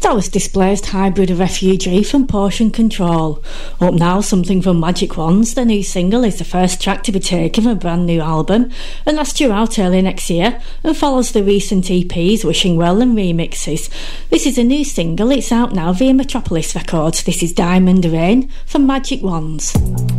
That was Displaced Hybrid, a refugee from Portion Control. Up now, something from Magic Wands. The new single is the first track to be taken from a brand new album, and that's due out early next year, and follows the recent EPs Wishing Well and remixes. This is a new single, it's out now via Metropolis Records. This is Diamond Rain from Magic Wands.